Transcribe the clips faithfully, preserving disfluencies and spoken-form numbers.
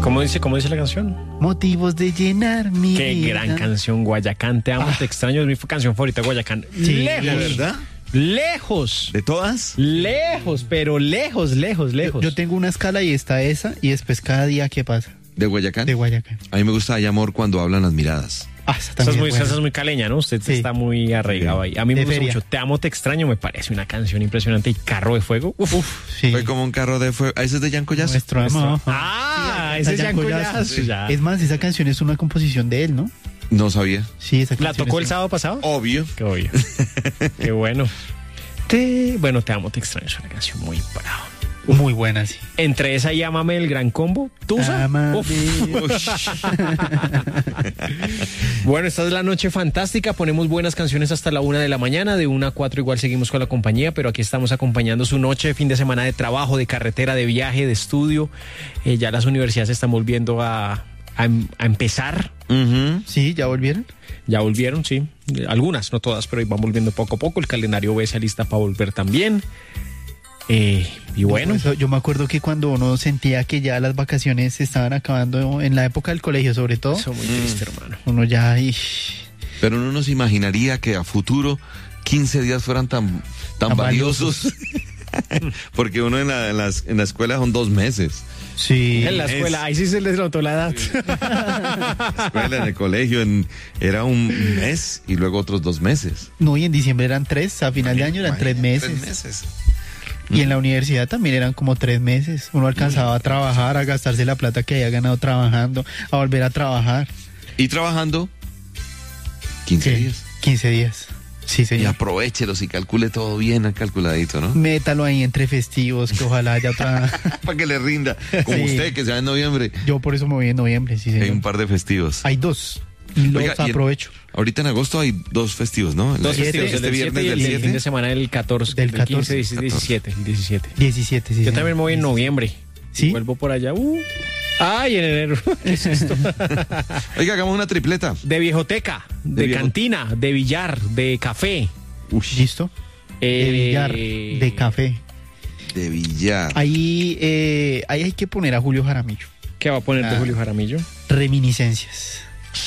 ¿Cómo dice, cómo dice la canción? Motivos de llenar mi Qué vida. gran canción, Guayacán. Te amo, Ah. te extraño. Es mi canción favorita, Guayacán. Sí, lejos. ¿De verdad? Lejos. ¿De todas? Lejos, pero lejos, lejos, Yo, lejos. yo tengo una escala y está esa, y después cada día que pasa. ¿De Guayacán? De Guayacán. A mí me gusta Hay amor cuando hablan las miradas. Ah, esa Esa también es, muy, es buena. esa es muy caleña, ¿no? Usted Sí. está muy arraigado ahí. A mí me De gusta feria. mucho. Te amo, te extraño. Me parece una canción impresionante. Y Carro de Fuego. Uf. Sí. Fue como un carro de fuego. ¿Ah, ese es de Jan Collazo? Nuestro amor. Ah, Sí, ese es Jan Jan Collazo. Collazo, ya. Es más, esa canción es una composición de él, ¿no? No sabía. Sí, esa ¿La canción tocó es el una- sábado pasado? Obvio. Qué obvio. Qué bueno. Te... Bueno, Te amo, te extraño. Es una canción muy brava. Muy buena, sí. Entre esa y Ámame, el gran combo. ¿Tusa? Ámame. Uf. Bueno, esta es la noche fantástica. Ponemos buenas canciones hasta la una de la mañana. De una a cuatro igual seguimos con la compañía, pero aquí estamos acompañando su noche, fin de semana de trabajo, de carretera, de viaje, de estudio. Eh, ya las universidades están volviendo a, a, em- a empezar. Ujú. Sí, ¿ya volvieron? Ya volvieron, sí. Algunas, no todas, pero van volviendo poco a poco. El calendario B se alista para volver también. Eh, y bueno, Eso, yo me acuerdo que cuando uno sentía que ya las vacaciones se estaban acabando, en la época del colegio sobre todo, eso muy triste, hermano. uno ya... y- Pero uno no se imaginaría que a futuro quince días fueran tan, tan, Tan valiosos. Porque uno en la, en, las, en la escuela son dos meses. Sí. En la escuela, ahí sí se les notó la edad. La escuela, en el colegio, en, era un mes y luego otros dos meses. No, y en diciembre eran tres, a final de año eran tres meses. Tres meses. Y en la universidad también eran como tres meses. Uno alcanzaba a trabajar, a gastarse la plata que había ganado trabajando, a volver a trabajar. Y trabajando quince ¿Qué? días. quince días. Sí, Y señor. aprovéchelos y calcule todo bien calculadito, ¿no? Métalo ahí entre festivos, que ojalá haya otra... Para que le rinda. Como Sí. usted, que sea en noviembre. Yo por eso me voy en noviembre, sí, Hay señor. un par de festivos. Hay dos. Y los Oiga, y en- aprovecho. Ahorita en agosto hay dos festivos, ¿no? Dos siete, festivos, este el del viernes siete y del el del fin de siete. semana del catorce. Del quince, catorce. dieciséis, diecisiete. El diecisiete. diecisiete, sí. Yo señor. también me voy en noviembre. ¿Sí? Y vuelvo por allá. Uh. Ay, en enero. ¿Qué es esto? Oiga, hagamos una tripleta. De viejoteca, de, De viejo- cantina, de billar, de café. ¿Listo? Eh, De billar, de café. De billar. Ahí, eh, ahí hay que poner a Julio Jaramillo. ¿Qué va a poner de Ah. Julio Jaramillo? Reminiscencias.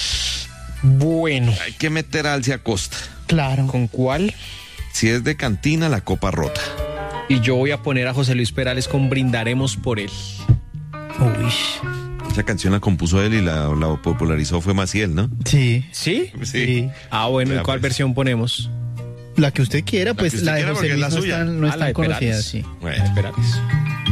Bueno. Hay que meter a Alcia Costa. Claro. ¿Con cuál? Si es de cantina, la copa rota. Y yo voy a poner a José Luis Perales con Brindaremos por él. Uy. Esa canción la compuso él y la, la popularizó fue Maciel, ¿no? Sí. ¿Sí? Sí. Ah, bueno, ¿y Vea, cuál pues. versión ponemos? La que usted quiera, La pues que usted la de quiera, José porque es Luis la no suya. es tan, no es Ah, la tan de conocida, Perales. sí. Bueno. Perales.